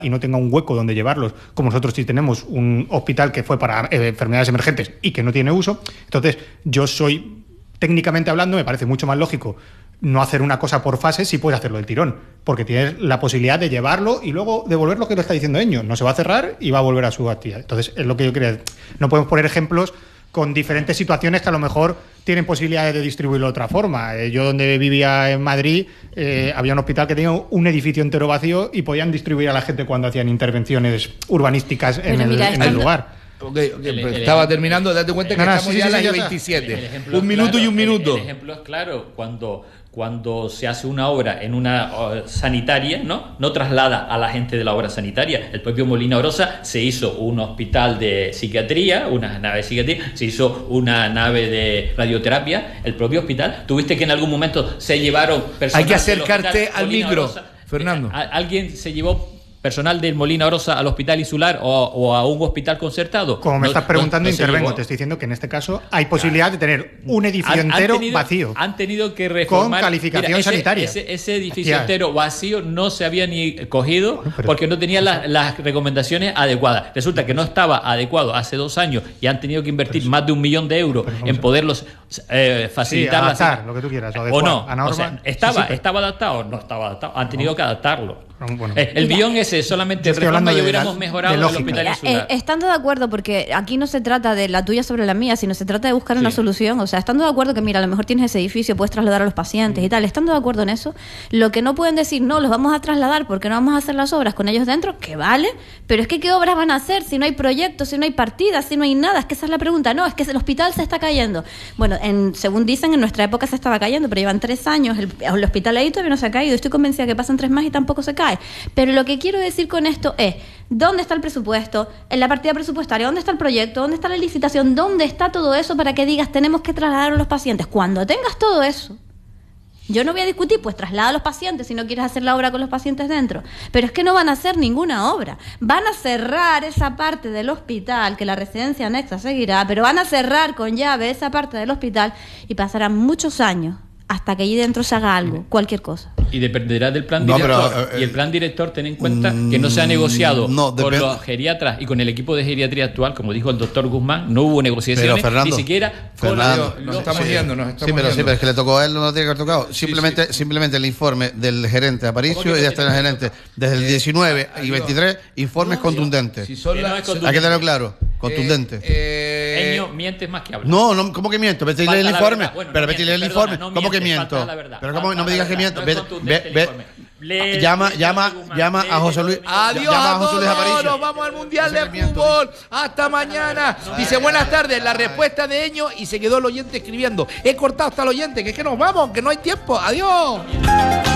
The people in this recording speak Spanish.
y no tenga un hueco donde llevarlos, como nosotros sí tenemos un hospital que fue para enfermedades emergentes y que no tiene uso. Entonces, técnicamente hablando, me parece mucho más lógico no hacer una cosa por fases si puedes hacerlo del tirón, porque tienes la posibilidad de llevarlo y luego devolver lo que lo está diciendo Eño. No se va a cerrar y va a volver a su actividad. Entonces, es lo que yo quería. No podemos poner ejemplos con diferentes situaciones que a lo mejor tienen posibilidades de distribuirlo de otra forma. Yo, donde vivía en Madrid, había un hospital que tenía un edificio entero vacío y podían distribuir a la gente cuando hacían intervenciones urbanísticas en el lugar. Okay, pues estaba terminando, date cuenta que estamos ya a las 27. Un minuto y un minuto. El ejemplo es claro, cuando se hace una obra en una sanitaria, no traslada a la gente de la obra sanitaria. El propio Molina Orosa se hizo un hospital de psiquiatría, una nave de psiquiatría, se hizo una nave de radioterapia. El propio hospital, tuviste que en algún momento se llevaron personal. Hay que acercarte al micro, Fernando. ¿Alguien se llevó personal del Molina Orosa al hospital insular o a un hospital concertado? Como me estás preguntando, intervengo. Te estoy diciendo que en este caso hay posibilidad de tener un edificio entero vacío. Han tenido que reformar. Con calificación sanitaria. Ese edificio entero vacío no se había ni cogido porque no tenía las recomendaciones adecuadas. Resulta que no estaba adecuado hace 2 años y han tenido que invertir más de 1 millón de euros en poderlos facilitar. Adaptar, lo que tú quieras. O no. O sea, ¿estaba adaptado o no estaba adaptado? Han tenido que adaptarlo. Bueno, el billón ese solamente reforma y hubiéramos mejorado el hospital insular. Estando de acuerdo, porque aquí no se trata de la tuya sobre la mía, sino se trata de buscar una solución. O sea, estando de acuerdo que, mira, a lo mejor tienes ese edificio, puedes trasladar a los pacientes y tal, estando de acuerdo en eso, lo que no pueden decir, no, los vamos a trasladar porque no vamos a hacer las obras con ellos dentro, que vale, pero es que ¿qué obras van a hacer si no hay proyectos, si no hay partidas, si no hay nada? Es que esa es la pregunta. No, es que el hospital se está cayendo. Bueno, según dicen, en nuestra época se estaba cayendo, pero llevan 3 años, el hospital ahí todavía no se ha caído. Estoy convencida que pasan 3 más y tampoco se cae. Pero lo que quiero decir con esto es, ¿dónde está el presupuesto? En la partida presupuestaria, ¿dónde está el proyecto? ¿Dónde está la licitación? ¿Dónde está todo eso para que digas, tenemos que trasladar a los pacientes? Cuando tengas todo eso, yo no voy a discutir, pues traslada a los pacientes si no quieres hacer la obra con los pacientes dentro. Pero es que no van a hacer ninguna obra. Van a cerrar esa parte del hospital, que la residencia anexa seguirá, pero van a cerrar con llave esa parte del hospital y pasarán muchos años hasta que allí dentro se haga algo, cualquier cosa. Y dependerá del plan director. Y el plan director, ten en cuenta que no se ha negociado con los geriatras y con el equipo de geriatría actual, como dijo el doctor Guzmán, no hubo negociaciones, pero Fernando, ni siquiera con nos estamos yendo. Pero es que le tocó a él, no lo tiene que haber tocado. Simplemente el informe del gerente Aparicio y de este gerente desde el 19 y 23, informes contundentes. Hay que tenerlo claro, contundente. Eño, mientes más que hablas. No, ¿cómo que miento? Vete a leer el informe. Pero vete a leer el informe. ¿Cómo que miento? Pero ¿cómo no me digas que miento? Llama a José Luis. Adiós a todos, nos vamos al Mundial de Fútbol. Hasta mañana. Dice, buenas tardes, la respuesta de Eño, y se quedó el oyente escribiendo. He cortado hasta el oyente, que es que nos vamos, que no hay tiempo. Adiós.